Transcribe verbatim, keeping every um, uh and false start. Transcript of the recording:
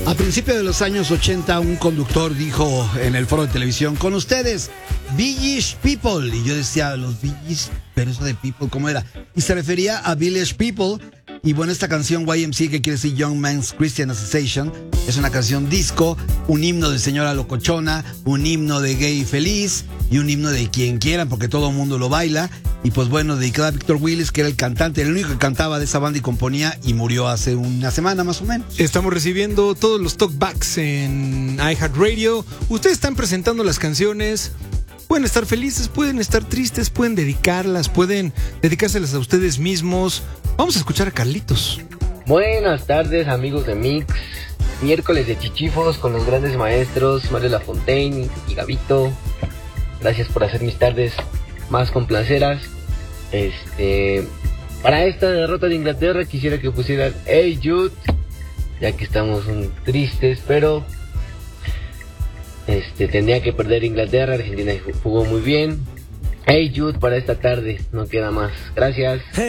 A principios de los años ochenta, un conductor dijo en el foro de televisión: con ustedes, Village People. Y yo decía, los Village, pero eso de People, ¿cómo era? Y se refería a Village People. Y bueno, esta canción Y M C A, que quiere decir Young Men's Christian Association, es una canción disco, un himno de señora locochona, un himno de gay feliz y un himno de quien quieran, porque todo el mundo lo baila. Y pues bueno, dedicada a Victor Willis, que era el cantante, el único que cantaba de esa banda y componía, y murió hace una semana más o menos. Estamos recibiendo todos los talkbacks en iHeartRadio. Ustedes están presentando las canciones. Pueden estar felices, pueden estar tristes, pueden dedicarlas, pueden dedicárselas a ustedes mismos. Vamos a escuchar a Carlitos. Buenas tardes, amigos de Mix. Miércoles de chichifos con los grandes maestros Mario Lafontaine y Gabito. Gracias por hacer mis tardes más complaceras. Este, para esta derrota de Inglaterra quisiera que pusieran Hey Jude, ya que estamos un, tristes, pero este tendría que perder Inglaterra. Argentina jugó muy bien. Hey Jude para esta tarde, no queda más. Gracias.